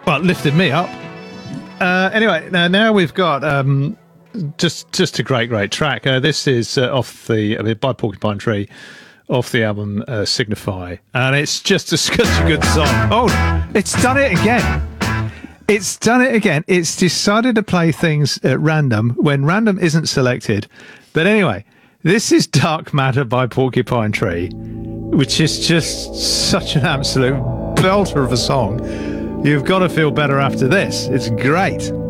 Well, it lifted me up. Anyway, now we've got just a great track. This is off by Porcupine Tree, off the album Signify, and it's just such a good song. Oh, it's done it again. It's done it again. It's decided to play things at random when random isn't selected. But anyway, this is Dark Matter by Porcupine Tree, which is just such an absolute belter of a song. You've got to feel better after this. It's great.